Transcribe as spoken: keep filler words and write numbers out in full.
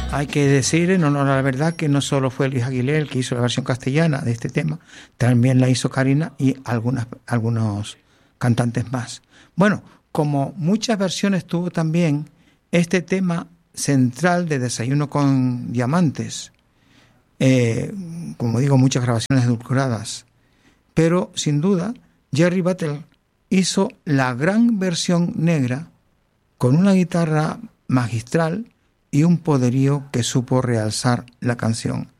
Hay que decir en honor a la verdad que no solo fue Luis Aguilé el que hizo la versión castellana de este tema, también la hizo Karina y algunas, algunos cantantes más. Bueno, como muchas versiones tuvo también este tema central de Desayuno con Diamantes, eh, como digo, muchas grabaciones edulcoradas, pero sin duda Jerry Battle hizo la gran versión negra con una guitarra magistral y un poderío que supo realzar la canción.